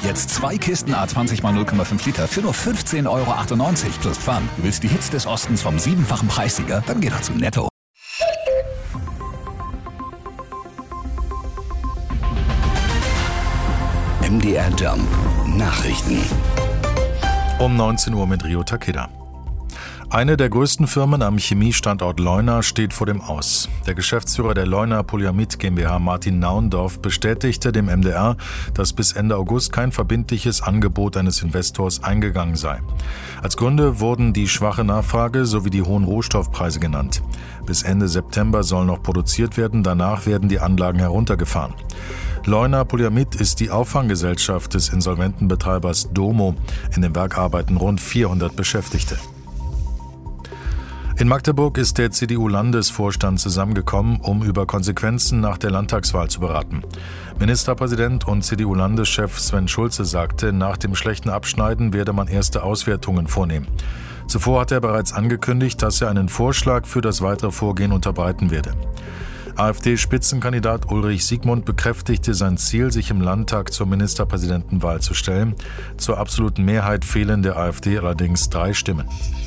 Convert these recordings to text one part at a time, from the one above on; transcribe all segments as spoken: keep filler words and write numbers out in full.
Jetzt zwei Kisten A zwanzig mal null Komma fünf Liter für nur fünfzehn Euro achtundneunzig plus Pfand. Du willst die Hits des Ostens vom siebenfachen Preissieger? Dann geh doch zu Netto. M D R Jump Nachrichten. Um neunzehn Uhr mit Rio Takeda. Eine der größten Firmen am Chemiestandort Leuna steht vor dem Aus. Der Geschäftsführer der Leuna Polyamid GmbH, Martin Naundorf, bestätigte dem M D R, dass bis Ende August kein verbindliches Angebot eines Investors eingegangen sei. Als Gründe wurden die schwache Nachfrage sowie die hohen Rohstoffpreise genannt. Bis Ende September soll noch produziert werden, danach werden die Anlagen heruntergefahren. Leuna Polyamid ist die Auffanggesellschaft des insolventen Betreibers Domo. In dem Werk arbeiten rund vierhundert Beschäftigte. In Magdeburg ist der C D U-Landesvorstand zusammengekommen, um über Konsequenzen nach der Landtagswahl zu beraten. Ministerpräsident und C D U-Landeschef Sven Schulze sagte, nach dem schlechten Abschneiden werde man erste Auswertungen vornehmen. Zuvor hat er bereits angekündigt, dass er einen Vorschlag für das weitere Vorgehen unterbreiten werde. AfD-Spitzenkandidat Ulrich Siegmund bekräftigte sein Ziel, sich im Landtag zur Ministerpräsidentenwahl zu stellen. Zur absoluten Mehrheit fehlen der AfD allerdings drei Stimmen.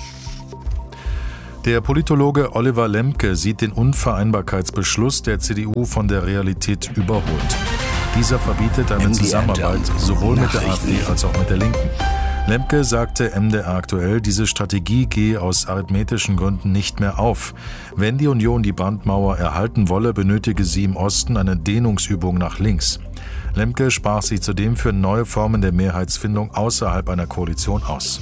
Der Politologe Oliver Lemke sieht den Unvereinbarkeitsbeschluss der C D U von der Realität überholt. Dieser verbietet eine Zusammenarbeit sowohl mit der AfD als auch mit der Linken. Lemke sagte M D R aktuell, diese Strategie gehe aus arithmetischen Gründen nicht mehr auf. Wenn die Union die Brandmauer erhalten wolle, benötige sie im Osten eine Dehnungsübung nach links. Lemke sprach sich zudem für neue Formen der Mehrheitsfindung außerhalb einer Koalition aus.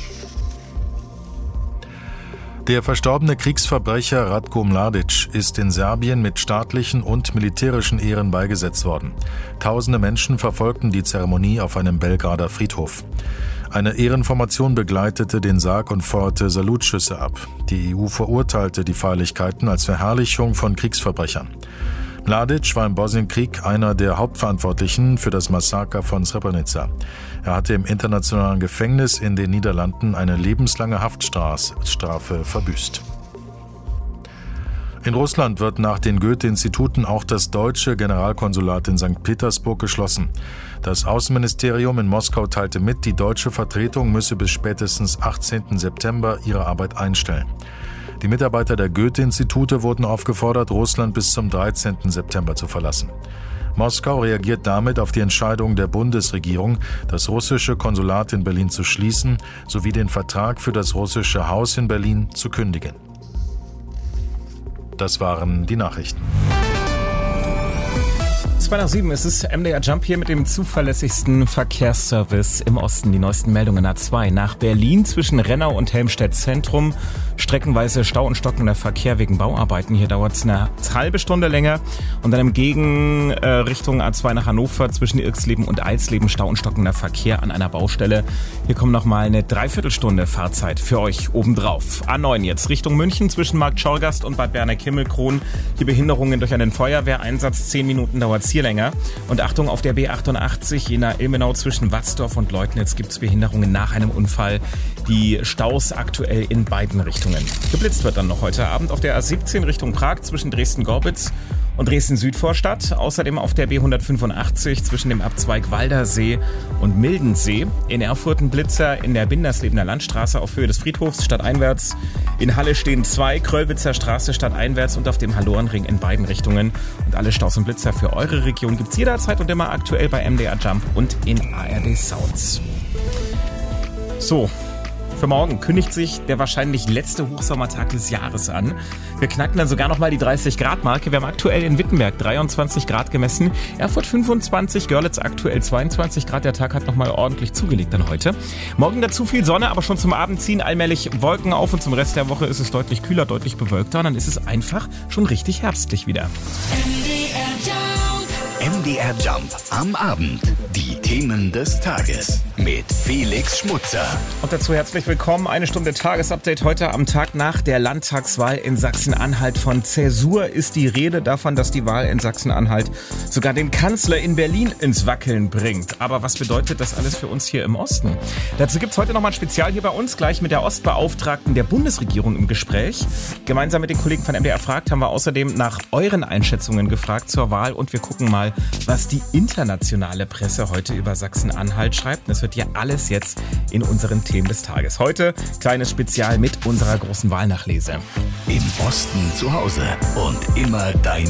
Der verstorbene Kriegsverbrecher Ratko Mladic ist in Serbien mit staatlichen und militärischen Ehren beigesetzt worden. Tausende Menschen verfolgten die Zeremonie auf einem Belgrader Friedhof. Eine Ehrenformation begleitete den Sarg und feuerte Salutschüsse ab. Die E U verurteilte die Feierlichkeiten als Verherrlichung von Kriegsverbrechern. Mladic war im Bosnienkrieg einer der Hauptverantwortlichen für das Massaker von Srebrenica. Er hatte im internationalen Gefängnis in den Niederlanden eine lebenslange Haftstrafe verbüßt. In Russland wird nach den Goethe-Instituten auch das deutsche Generalkonsulat in Sankt Petersburg geschlossen. Das Außenministerium in Moskau teilte mit, die deutsche Vertretung müsse bis spätestens achtzehnten September ihre Arbeit einstellen. Die Mitarbeiter der Goethe-Institute wurden aufgefordert, Russland bis zum dreizehnten September zu verlassen. Moskau reagiert damit auf die Entscheidung der Bundesregierung, das russische Konsulat in Berlin zu schließen, sowie den Vertrag für das russische Haus in Berlin zu kündigen. Das waren die Nachrichten. zwei nach sieben, es ist M D R Jump hier mit dem zuverlässigsten Verkehrsservice im Osten. Die neuesten Meldungen A zwei nach Berlin zwischen Rennau und Helmstedt Zentrum. Streckenweise Stau und stockender Verkehr wegen Bauarbeiten. Hier dauert es eine halbe Stunde länger. Und dann im Gegenrichtung äh, A zwei nach Hannover zwischen Irxleben und Eilsleben Stau und stockender Verkehr an einer Baustelle. Hier kommt nochmal eine Dreiviertelstunde Fahrzeit für euch obendrauf. A neun jetzt Richtung München zwischen Markt Schorgast und Bad Berneck-Himmelkron. Hier Behinderungen durch einen Feuerwehreinsatz. Zehn Minuten dauert es hier länger. Und Achtung, auf der B achtundachtzig Jena-Ilmenau zwischen Watzdorf und Leutnitz gibt es Behinderungen nach einem Unfall. Die Staus aktuell in beiden Richtungen. Geblitzt wird dann noch heute Abend auf der A siebzehn Richtung Prag zwischen Dresden-Gorbitz und Dresden-Südvorstadt. Außerdem auf der B hundertfünfundachtzig zwischen dem Abzweig Waldersee und Mildensee. In Erfurt ein Blitzer in der Binderslebener Landstraße auf Höhe des Friedhofs stadteinwärts. In Halle stehen zwei, Kröllwitzer Straße stadteinwärts und auf dem Hallorenring in beiden Richtungen. Und alle Staus und Blitzer für eure Region gibt's jederzeit und immer aktuell bei M D R Jump und in A R D Sounds. So. Für morgen kündigt sich der wahrscheinlich letzte Hochsommertag des Jahres an. Wir knacken dann sogar nochmal die dreißig Grad Marke. Wir haben aktuell in Wittenberg dreiundzwanzig Grad gemessen, Erfurt fünfundzwanzig, Görlitz aktuell zweiundzwanzig Grad. Der Tag hat nochmal ordentlich zugelegt dann heute. Morgen dazu viel Sonne, aber schon zum Abend ziehen allmählich Wolken auf und zum Rest der Woche ist es deutlich kühler, deutlich bewölkter und dann ist es einfach schon richtig herbstlich wieder. M D R Jump am Abend. Die Themen des Tages mit Felix Schmutzer. Und dazu herzlich willkommen. Eine Stunde Tagesupdate heute am Tag nach der Landtagswahl in Sachsen-Anhalt. Von Zäsur ist die Rede davon, dass die Wahl in Sachsen-Anhalt sogar den Kanzler in Berlin ins Wackeln bringt. Aber was bedeutet das alles für uns hier im Osten? Dazu gibt es heute nochmal ein Spezial hier bei uns, gleich mit der Ostbeauftragten der Bundesregierung im Gespräch. Gemeinsam mit den Kollegen von M D R Fragt haben wir außerdem nach euren Einschätzungen gefragt zur Wahl und wir gucken mal, was die internationale Presse heute über Sachsen-Anhalt schreibt. Das hört ihr alles jetzt in unseren Themen des Tages. Heute kleines Spezial mit unserer großen Wahlnachlese. Im Osten zu Hause und immer deine